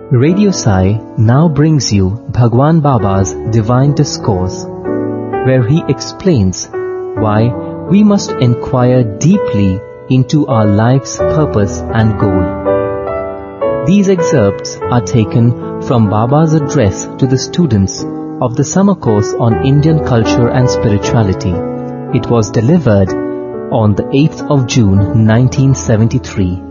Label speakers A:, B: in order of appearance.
A: Radio Sai now brings you Bhagwan Baba's Divine Discourse, where he explains why we must inquire deeply into our life's purpose and goal. These excerpts are taken from Baba's address to the students of the summer course on Indian culture and spirituality. It was delivered on the 8th of June 1973.